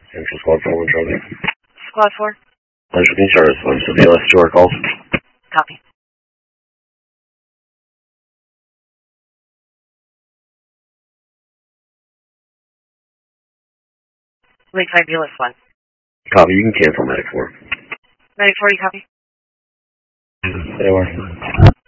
Central Squad 4, Charlie. Squad 4. Central King Charlie, respond to BLS to our calls. Copy. Lakeside BLS 1. Copy, you can cancel Medic 4. Medic 4, you copy? They were.